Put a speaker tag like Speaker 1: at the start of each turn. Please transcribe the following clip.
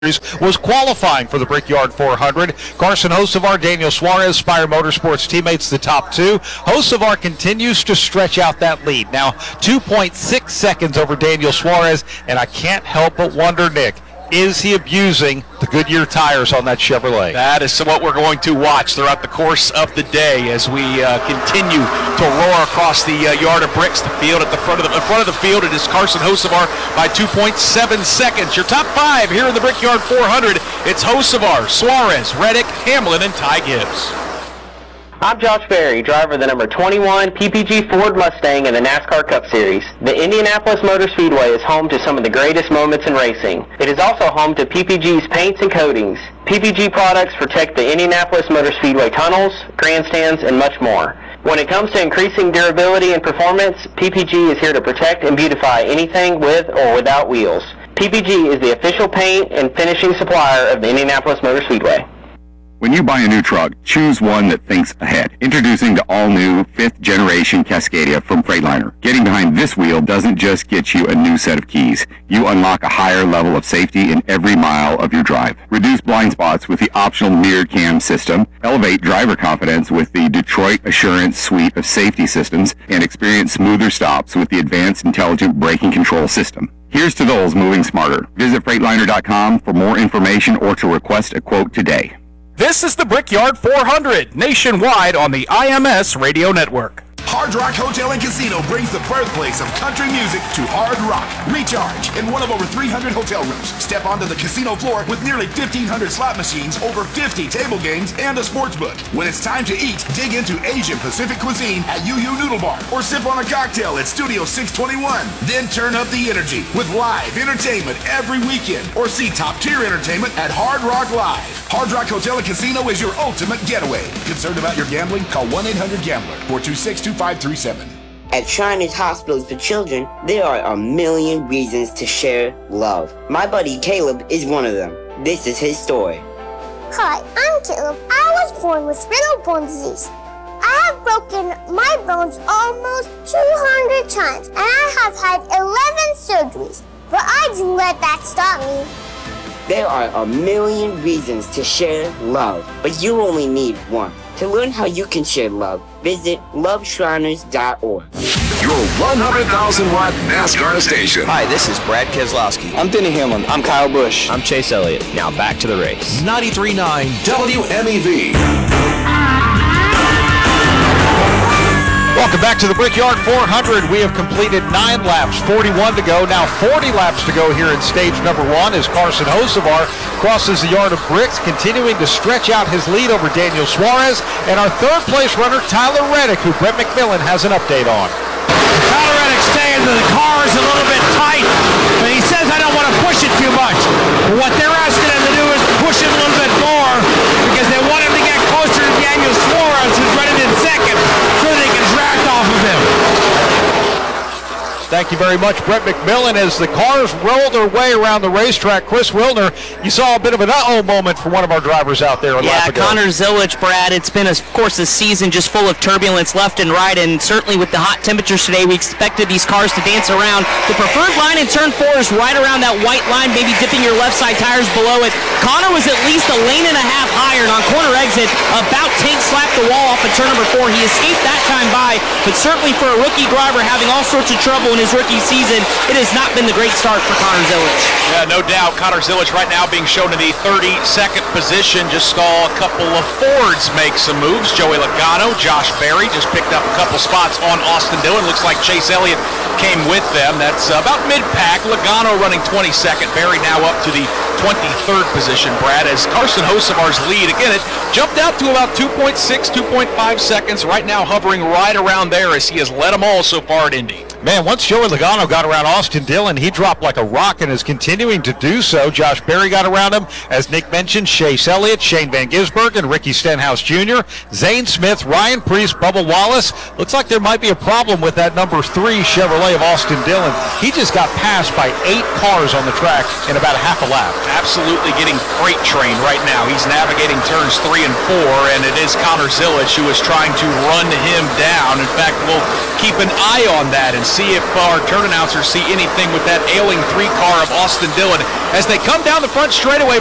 Speaker 1: was qualifying for the Brickyard 400. Carson Hocevar, Daniel Suarez, Spire Motorsports teammates, the top two. Hocevar continues to stretch out that lead. Now 2.6 seconds over Daniel Suarez, and I can't help but wonder, Nick, is he abusing the Goodyear tires on that Chevrolet?
Speaker 2: That is what we're going to watch throughout the course of the day as we continue to roar across the yard of bricks. The field at the front of the field, it is Carson Hocevar by 2.7 seconds. Your top five here in the Brickyard 400. It's Hocevar, Suarez, Reddick, Hamlin, and Ty Gibbs.
Speaker 3: I'm Josh Berry, driver of the number 21 PPG Ford Mustang in the NASCAR Cup Series. The Indianapolis Motor Speedway is home to some of the greatest moments in racing. It is also home to PPG's paints and coatings. PPG products protect the Indianapolis Motor Speedway tunnels, grandstands, and much more. When it comes to increasing durability and performance, PPG is here to protect and beautify anything with or without wheels. PPG is the official paint and finishing supplier of the Indianapolis Motor Speedway.
Speaker 4: When you buy a new truck, choose one that thinks ahead. Introducing the all-new 5th generation Cascadia from Freightliner. Getting behind this wheel doesn't just get you a new set of keys. You unlock a higher level of safety in every mile of your drive. Reduce blind spots with the optional mirror cam system. Elevate driver confidence with the Detroit Assurance suite of safety systems. And experience smoother stops with the advanced intelligent braking control system. Here's to those moving smarter. Visit Freightliner.com for more information or to request a quote today.
Speaker 2: This is the Brickyard 400, nationwide on the IMS Radio Network.
Speaker 5: Hard Rock Hotel and Casino brings the birthplace of country music to Hard Rock. Recharge in one of over 300 hotel rooms. Step onto the casino floor with nearly 1,500 slot machines, over 50 table games, and a sports book. When it's time to eat, dig into Asian Pacific cuisine at Yu Yu Noodle Bar or sip on a cocktail at Studio 621. Then turn up the energy with live entertainment every weekend or see top-tier entertainment at Hard Rock Live. Hard Rock Hotel and Casino is your ultimate getaway. Concerned about your gambling? Call 1-800-GAMBLER 426-2537.
Speaker 6: At Shriners Hospitals for Children, there are a million reasons to share love. My buddy Caleb is one of them. This is his story.
Speaker 7: Hi, I'm Caleb. I was born with brittle bone disease. I have broken my bones almost 200 times, and I have had 11 surgeries. But I didn't let that stop me.
Speaker 6: There are a million reasons to share love, but you only need one. To learn how you can share love, visit loveshriners.org.
Speaker 5: Your 100,000-watt NASCAR station.
Speaker 8: Hi, this is Brad Keselowski.
Speaker 9: I'm Denny Hamlin. I'm Kyle Busch.
Speaker 8: I'm Chase Elliott. Now back to the race.
Speaker 5: 93.9 WMEV.
Speaker 1: Welcome back to the Brickyard 400. We have completed 9 laps, 41 to go. Now 40 laps to go here in stage number 1 as Carson Hocevar crosses the yard of bricks, continuing to stretch out his lead over Daniel Suarez. And our third place runner, Tyler Reddick, who Brett McMillan has an update on.
Speaker 10: Tyler Reddick staying, the car is a little bit tight, but he says I don't want to push it too much. But what they're asking him to do is push it a little bit more because they want him to get closer to Daniel Suarez, who's running in second, so they can draft off of him.
Speaker 1: Thank you very much, Brett McMillan. As the cars roll their way around the racetrack, Chris Wilner, you saw a bit of an uh-oh moment for one of our drivers out there a lap ago.
Speaker 11: Connor Zilic, Brad, it's been, of course, a season just full of turbulence left and right, and certainly with the hot temperatures today, we expected these cars to dance around. The preferred line in turn 4 is right around that white line, maybe dipping your left side tires below it. Connor was at least a lane and a half higher, and on corner exit, about tank slapped the wall off at turn number 4. He escaped that time by, but certainly for a rookie driver having all sorts of trouble in his rookie season, it has not been the great start for Connor Zilic.
Speaker 2: Yeah, no doubt. Connor Zilic right now being shown in the 32nd position. Just saw a couple of Fords make some moves. Joey Logano, Josh Berry just picked up a couple spots on Austin Dillon. Looks like Chase Elliott came with them. That's about mid-pack. Logano running 22nd. Berry now up to the 23rd position, Brad, as Carson Hocevar's lead, again, it jumped out to about 2.6, 2.5 seconds. Right now hovering right around there as he has led them all so far at Indy.
Speaker 1: Man, once Joey Logano got around Austin Dillon, he dropped like a rock and is continuing to do so. Josh Berry got around him. As Nick mentioned, Chase Elliott, Shane Van Gisbergen, Ricky Stenhouse Jr., Zane Smith, Ryan Preece, Bubba Wallace. Looks like there might be a problem with that number 3 Chevrolet of Austin Dillon. He just got passed by 8 cars on the track in about a half a lap.
Speaker 2: Absolutely getting freight train right now. He's navigating turns 3 and 4, and it is Connor Zilic who is trying to run him down. In fact, we'll keep an eye on that and see if our turn announcers see anything with that ailing 3 car of Austin Dillon as they come down the front straightaway.